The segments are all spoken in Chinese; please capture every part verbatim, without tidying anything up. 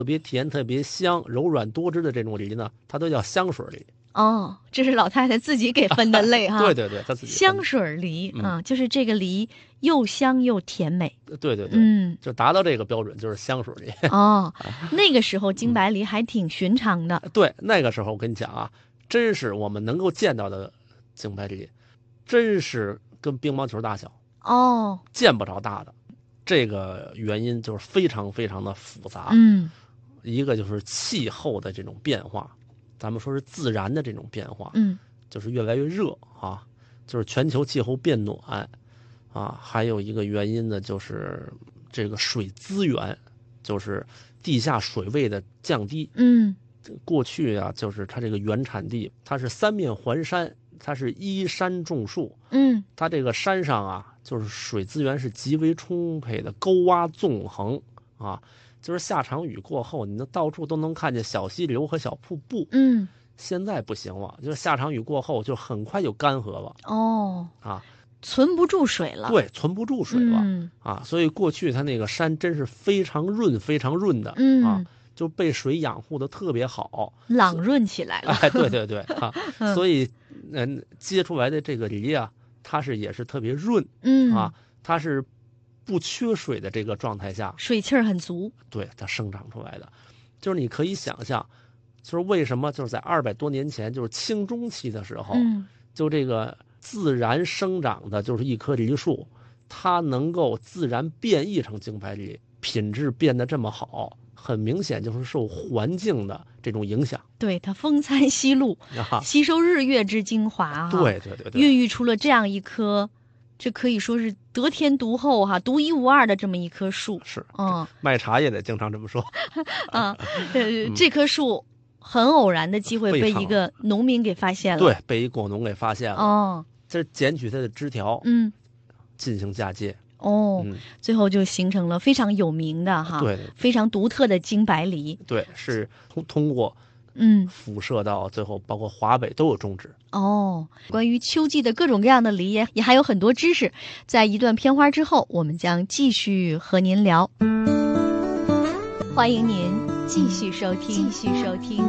特别甜、特别香、柔软多汁的这种梨呢，它都叫香水梨。 哦，这是老太太自己给分的类哈。 对对对，她自己香水梨啊、嗯，就是这个梨又香又甜美。 对对对， 嗯， 就达到这个标准，就是香水梨。 哦，那个时候京白梨还挺寻常的。 嗯、对，那个时候我跟你讲啊，真是我们能够见到的京白梨，真是跟乒乓球大小。 哦， 见不着大的。这个原因就是非常非常的复杂。 嗯， 一个就是气候的这种变化，咱们说是自然的这种变化， 嗯， 就是越来越热啊，就是全球气候变暖啊。还有一个原因呢，就是这个水资源，就是地下水位的降低。 嗯， 过去啊，就是它这个原产地，它是三面环山，它是依山种树。 嗯， 它这个山上啊，就是水资源是极为充沛的，沟洼纵横啊。就是下场雨过后，你能到处都能看见小溪流和小瀑布。 嗯， 现在不行了，就是下场雨过后，就很快就干涸了。 哦， 啊， 存不住水了。 对，存不住水了、 嗯、 啊。所以过去它那个山真是非常润、非常润的、 嗯、 啊，就被水养护的特别好， 朗润起来了。 哎，对对对啊，所以嗯，结出来的这个梨啊，它是也是特别润。 嗯啊，它是不缺水的这个状态下， 水气儿很足， 对它生长出来的。就是你可以想象，就是为什么就是在二百多年前，就是清中期的时候， 嗯， 就这个自然生长的就是一棵梨树，它能够自然变异成京白梨，品质变得这么好，很明显就是受环境的这种影响。 对，它风餐吸露、啊，吸收日月之精华、啊， 对对对对， 孕育出了这样一棵，这可以说是得天独厚哈、啊、独一无二的这么一棵树。 是， 嗯， 卖茶也得经常这么说。 啊，呃，嗯、这棵树很偶然的机会被一个农民给发现了， 对，被一果农给发现了。 哦， 这捡取它的枝条， 嗯， 进行嫁接。 哦、 嗯， 最后就形成了非常有名的哈， 对， 非常独特的京白梨。 对，是通通过。 嗯， 辐射到最后，包括华北都有种植。 哦，关于秋季的各种各样的梨也也还有很多知识，在一段片花之后，我们将继续和您聊。欢迎您继续收听，继续收听。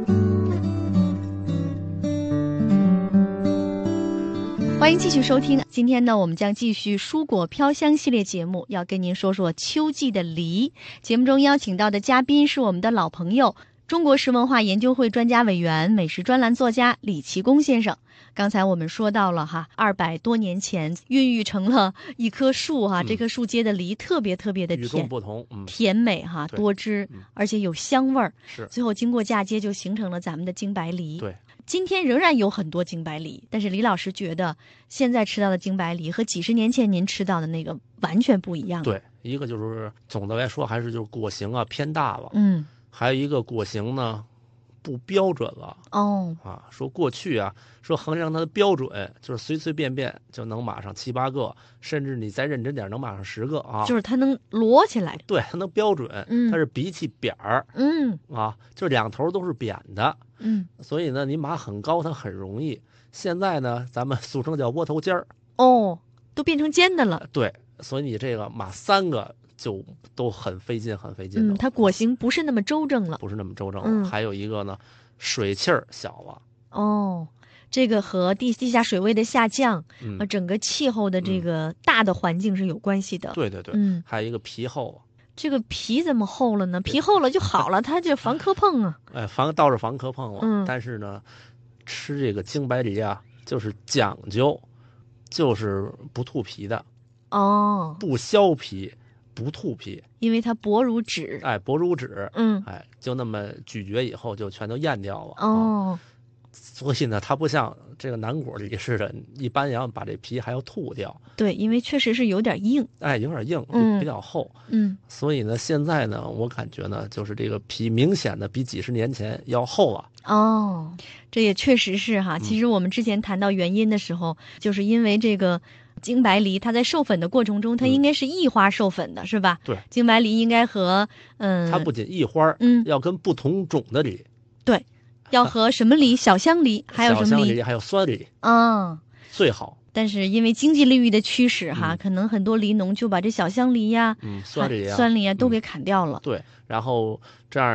欢迎继续收听。今天呢，我们将继续蔬果飘香系列节目，要跟您说说秋季的梨。节目中邀请到的嘉宾是我们的老朋友，中国食文化研究会专家委员、美食专栏作家李其功先生。刚才我们说到了哈，二百多年前孕育成了一棵树哈，嗯、这棵树结的梨特别特别的甜， 与众不同，嗯、 甜美哈，多汁，嗯、而且有香味儿。 是， 最后经过嫁接，就形成了咱们的京白梨。 对， 今天仍然有很多京白梨，但是李老师觉得现在吃到的京白梨和几十年前您吃到的那个完全不一样。 对，一个就是总的来说还是就是果形啊偏大了， 嗯。 还有一个果形呢不标准了。 哦， 啊，说过去啊，说衡量它的标准就是随随便便就能码上七八个，甚至你再认真点能码上十个啊。 就是它能摞起来， 对，它能标准， 嗯， 它是比起扁儿， 嗯啊，就两头都是扁的， 嗯， 所以呢，你码很高它很容易。现在呢，咱们俗称叫窝头尖儿， 哦，都变成尖的了。 对，所以你这个码三个。就都很费劲，很费劲的。 嗯，它果形不是那么周正了， 不是那么周正了。 嗯、 还有一个呢，水气儿小了。 哦，这个和地地下水位的下降和、 嗯、整个气候的这个大的环境是有关系的。 嗯、对对对， 嗯， 还有一个皮厚。 这个皮怎么厚了呢？皮厚了就好了，它这防磕碰啊。 哎，防倒是防磕碰了。 嗯， 但是呢，吃这个京白梨啊，就是讲究，就是不吐皮的。 哦， 不削皮。不吐皮， 因为它薄如纸， 哎，薄如纸， 嗯， 哎，就那么咀嚼以后就全都咽掉了。 哦， 啊、所以呢，它不像这个南果梨似的，一般要把这皮还要吐掉。 对，因为确实是有点硬， 哎，有点硬， 嗯、 比较厚， 嗯， 所以呢，现在呢，我感觉呢，就是这个皮明显的比几十年前要厚了。 哦，这也确实是哈。其实我们之前谈到原因的时候，嗯、就是因为这个。京白梨它在授粉的过程中，它应该是异花授粉的，嗯、是吧？ 对， 京白梨应该和嗯， 它不仅异花， 嗯， 要跟不同种的梨， 对，要和什么梨？小香梨，还有什么小香梨，还有酸梨， 啊， 最好。 但是因为经济利益的驱使哈， 嗯、 可能很多梨农就把这小香梨呀、 嗯，酸梨啊、 酸梨啊都给砍掉了。 对，然后这样。